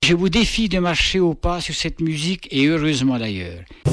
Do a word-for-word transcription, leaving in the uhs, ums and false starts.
Je vous défie de marcher au pas sur cette musique, et heureusement d'ailleurs.